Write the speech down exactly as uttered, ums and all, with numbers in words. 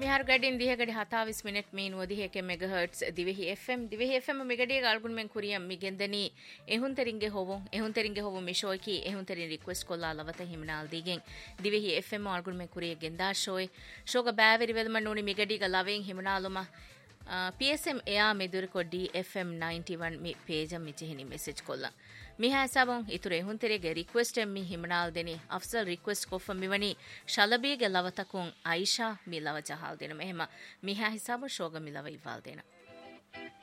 මිහාර ගඩින් දිහගඩි හතාවිස් minute මේ නුවදිහක මෙගහර්ට්ස් දිවෙහි එෆ්එම් දිවෙහි එෆ්එම් මෙගඩිය ගල්ගුන් මෙන් කුරියම් මිගෙන්දනි එහුන්තරින්ගේ හොවොන් එහුන්තරින්ගේ හොවො මිෂෝයිකි එහුන්තරින් request කොල්ලා ලවත හිමනාල් දීගෙන් දිවෙහි එෆ්එම් අල්ගුන් මෙන් කුරිය ගෙන්දා ෂෝයි ෂෝග බෑවෙරි වෙදම නෝනි මිගඩිග ලවෙන් හිමනාලුම PSM ಎಯಾ ಮೆದುರಿಕೊ D F M ninety one ಮಿ ಪೇಜ ಮಿಚಿಹಿನಿ ಮೆಸೇಜ್ ಕೊಲ್ಲ ಮಿಹಾ ಸಾಬಂ ಇತುರೆ ಹುಂತೆರೆಗೆ ರಿಕ್ವೆಸ್ಟ್ ಎಂ ಮಿ ಹಿಮನಾಲ್ ದೆನಿ ಅಫ್ಸಲ್ ರಿಕ್ವೆಸ್ಟ್ ಕೊಫ ಮಿವನಿ ಶಲಬೀಗೆ ಲವತಕುಂ ಐಷಾ ಮಿ ಲವ ಜಹಾಲ್ ದೆನ ಮೆಹಮ ಮಿಹಾ ಹಿಸಾಬು ಶೋಗ ಮಿ ಲವ ಇವಾಲ್ ದೆನ